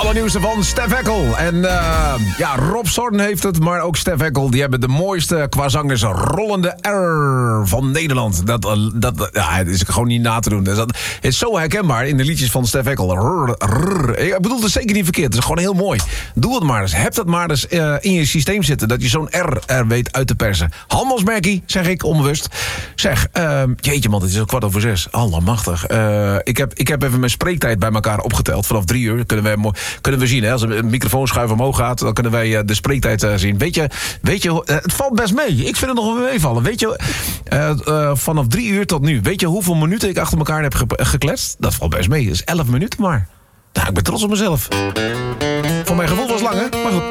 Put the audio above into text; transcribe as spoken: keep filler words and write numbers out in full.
allernieuwste van Stef Eckel. En uh, ja, Rob Zorn heeft het, maar ook Stef Eckel. Die hebben de mooiste, qua zangers, rollende R van Nederland. Dat, uh, dat ja, het is gewoon niet na te doen. Dat is zo herkenbaar in de liedjes van Stef Eckel. Rrr, rrr. Ik bedoel het zeker niet verkeerd. Het is gewoon heel mooi. Doe het maar eens. Heb dat maar eens uh, in je systeem zitten. Dat je zo'n R er weet uit te persen. Handelsmerkie, zeg ik onbewust. Zeg, uh, jeetje man, het is al kwart over zes. Allemachtig. Uh, ik, heb, ik heb even mijn spreektijd bij elkaar opgeteld. Vanaf drie uur kunnen we, kunnen we zien. Hè? Als een microfoonschuif omhoog gaat, dan kunnen wij uh, de spreektijd uh, zien. Weet je, weet je uh, het valt best mee. Ik vind het nog wel meevallen. Weet je, uh, uh, vanaf drie uur tot nu. Weet je hoeveel minuten ik achter elkaar heb ge- gekletst? Dat valt best mee. Dat is elf minuten maar. Nou, ik ben trots op mezelf. Voor mijn gevoel was het lang, hè? Maar goed.